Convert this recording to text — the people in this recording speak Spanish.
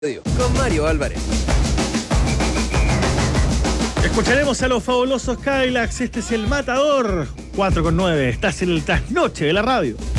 Con Mario Álvarez. Escucharemos a los fabulosos Cadillacs. Este es El Matador. 4:09. Estás en el trasnoche de la radio.